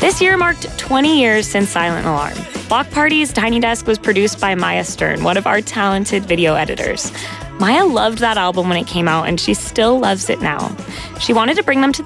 This year marked 20 years since Silent Alarm. Block Party's Tiny Desk was produced by Maya Stern, one of our talented video editors. Maya loved that album when it came out, and she still loves it now. She wanted to bring them to